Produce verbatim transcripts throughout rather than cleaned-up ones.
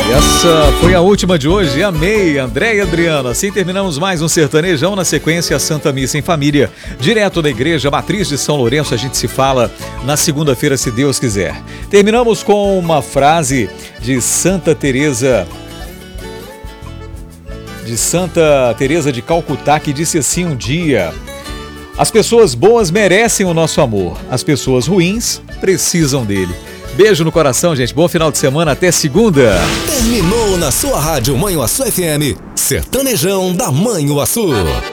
Essa foi a última de hoje, amei, André e Adriana. Assim terminamos mais um sertanejão, na sequência a Santa Missa em Família, direto da Igreja Matriz de São Lourenço. A gente se fala na segunda-feira, se Deus quiser. Terminamos com uma frase de Santa Teresa, de Santa Teresa de Calcutá, que disse assim um dia: as pessoas boas merecem o nosso amor, as pessoas ruins precisam dele. Beijo no coração, gente. Bom final de semana. Até segunda. Terminou na sua rádio Manhuaçu F M. Sertanejão da Manhuaçu.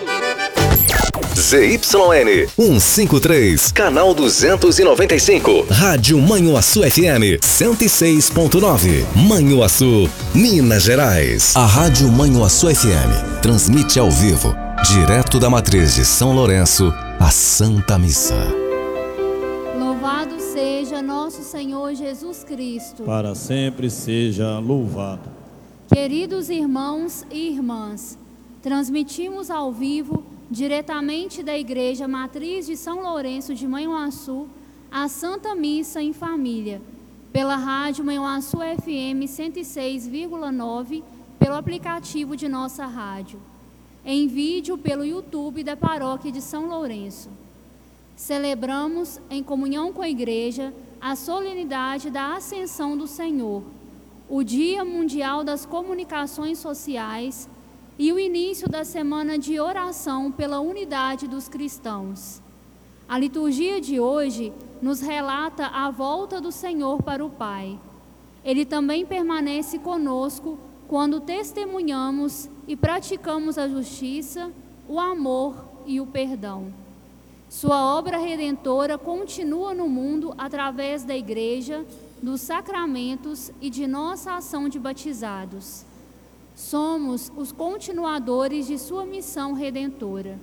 Z Y N cento e cinquenta e três, canal duzentos e noventa e cinco. Rádio Manhuaçu F M cento e seis ponto nove. Manhuaçu, Minas Gerais. A Rádio Manhuaçu F M transmite ao vivo, direto da Matriz de São Lourenço, a Santa Missa. Louvado seja nosso Senhor Jesus Cristo. Para sempre seja louvado. Queridos irmãos e irmãs, transmitimos ao vivo, diretamente da Igreja Matriz de São Lourenço de Manhuaçu, a Santa Missa em Família, pela Rádio Manhuaçu F M cento e seis vírgula nove, pelo aplicativo de nossa rádio, em vídeo pelo YouTube da Paróquia de São Lourenço. Celebramos, em comunhão com a Igreja, a solenidade da Ascensão do Senhor, o Dia Mundial das Comunicações Sociais e o início da Semana de Oração pela Unidade dos Cristãos. A liturgia de hoje nos relata a volta do Senhor para o Pai. Ele também permanece conosco quando testemunhamos e praticamos a justiça, o amor e o perdão. Sua obra redentora continua no mundo através da Igreja, dos sacramentos e de nossa ação de batizados. Somos os continuadores de sua missão redentora.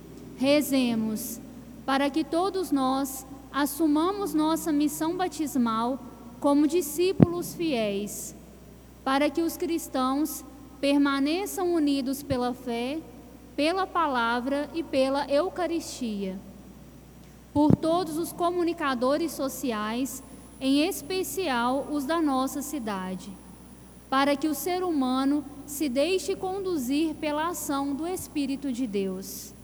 Rezemos para que todos nós assumamos nossa missão batismal como discípulos fiéis, para que os cristãos permaneçam unidos pela fé, pela palavra e pela Eucaristia. Por todos os comunicadores sociais, em especial os da nossa cidade, para que o ser humano se deixe conduzir pela ação do Espírito de Deus.